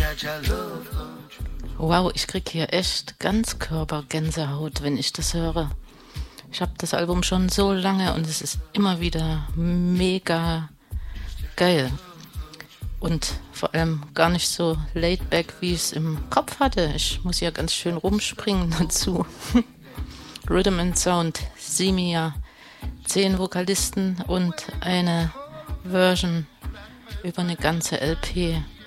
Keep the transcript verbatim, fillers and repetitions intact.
Wow, ich krieg hier echt Ganzkörpergänsehaut, wenn ich das höre. Ich habe das Album schon so lange und es ist immer wieder mega geil. Und vor allem gar nicht so laid back, wie ich es im Kopf hatte. Ich muss ja ganz schön rumspringen dazu. Rhythm and Sound, Simia, zehn Vokalisten und eine Version über eine ganze L P.